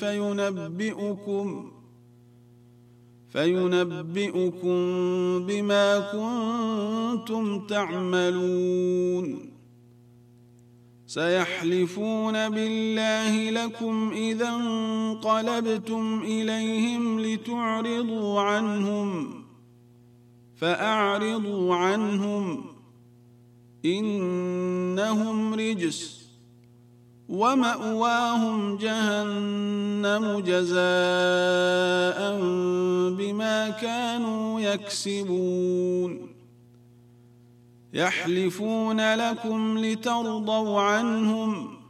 فينبئكم بما كنتم تعملون. سيحلفون بالله لكم إذا انقلبتم إليهم لتعرضوا عنهم فأعرضوا عنهم إنهم رجس ومأواهم جهنم جزاء بما كانوا يكسبون. يحلفون لكم لترضوا عنهم